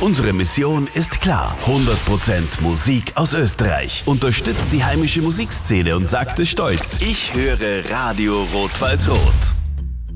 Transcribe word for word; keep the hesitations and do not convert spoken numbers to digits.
Unsere Mission ist klar. hundert Prozent Musik aus Österreich. Unterstützt die heimische Musikszene und sagt es stolz. Ich höre Radio Rot-Weiß-Rot.